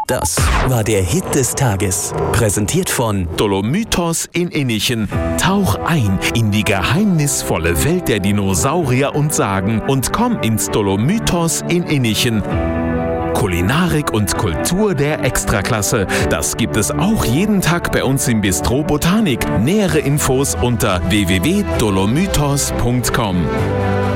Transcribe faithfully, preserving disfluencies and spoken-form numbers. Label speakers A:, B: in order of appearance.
A: Das war der Hit des Tages. Präsentiert von
B: Dolomythos in Innichen. Tauch ein in die geheimnisvolle Welt der Dinosaurier und Sagen und komm ins Dolomythos in Innichen. Kulinarik und Kultur der Extraklasse. Das gibt es auch jeden Tag bei uns im Bistro Botanik. Nähere Infos unter w w w punkt dolomythos punkt com.